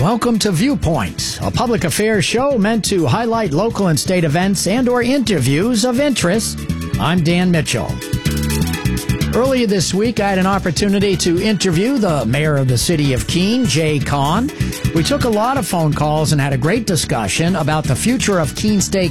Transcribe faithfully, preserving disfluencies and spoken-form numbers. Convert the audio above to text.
Welcome to Viewpoint, a public affairs show meant to highlight local and state events and or interviews of interest. I'm Dan Mitchell. Earlier this week, I had an opportunity to interview the mayor of the city of Keene, Jay Kahn. We took a lot of phone calls and had a great discussion about the future of Keene State